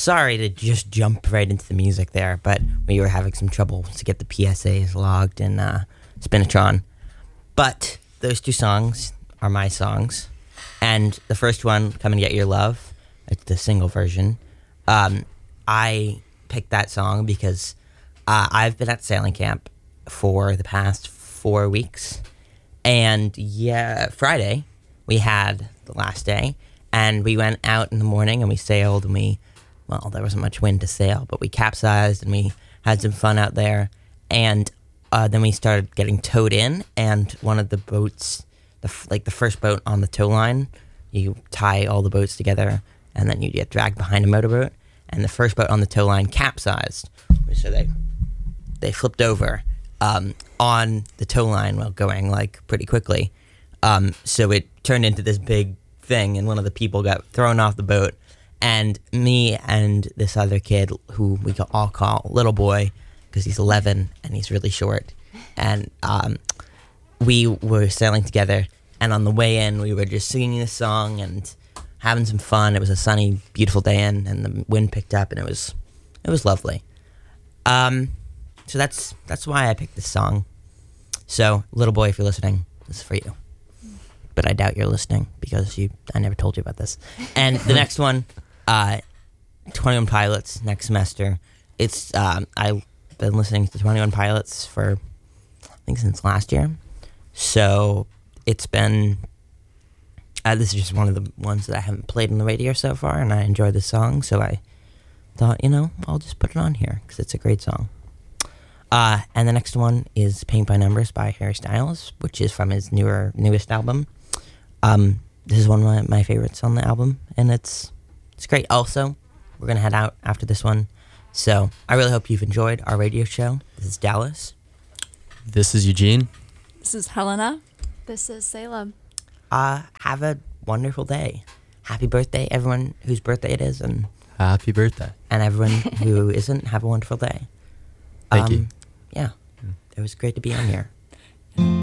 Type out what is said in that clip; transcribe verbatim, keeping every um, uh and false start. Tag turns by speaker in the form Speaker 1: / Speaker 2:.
Speaker 1: sorry to just jump right into the music there, but we were having some trouble to get the P S As logged in uh, Spinatron. But those two songs are my songs. And the first one, Come and Get Your Love, it's the single version. Um, I picked that song because uh, I've been at sailing camp for the past four weeks. And yeah, Friday, we had the last day. And we went out in the morning and we sailed and we, well, there wasn't much wind to sail, but we capsized and we had some fun out there. And uh, then we started getting towed in, and one of the boats, the f- like the first boat on the tow line, you tie all the boats together and then you get dragged behind a motorboat. And the first boat on the tow line capsized. So they they flipped over um, on the tow line while going like pretty quickly. Um, so it turned into this big thing, and one of the people got thrown off the boat. And me and this other kid, who we all call Little Boy, because he's eleven and he's really short, and um, we were sailing together. And on the way in, we were just singing this song and having some fun. It was a sunny, beautiful day in, and the wind picked up, and it was it was lovely. Um, so that's that's why I picked this song. So, Little Boy, if you're listening, this is for you. But I doubt you're listening because you I never told you about this. And the next one, uh, Twenty One Pilots, next semester. It's um, I've been listening to Twenty One Pilots for I think since last year. So it's been. Uh, this is just one of the ones that I haven't played on the radio so far, and I enjoy the song, so I thought, you know, I'll just put it on here, because it's a great song. Uh, and the next one is Paint by Numbers by Harry Styles, which is from his newer, newest album. Um, this is one of my, my favorites on the album, and it's it's great. Also, we're going to head out after this one, so I really hope you've enjoyed our radio show. This is Dallas.
Speaker 2: This is Eugene.
Speaker 3: This is Helena.
Speaker 4: This is Salem.
Speaker 1: Uh, have a wonderful day. Happy birthday, everyone whose birthday it is, and
Speaker 2: Happy birthday.
Speaker 1: and everyone who isn't. Have a wonderful day.
Speaker 2: Thank
Speaker 1: um,
Speaker 2: you.
Speaker 1: Yeah, it was great to be on here.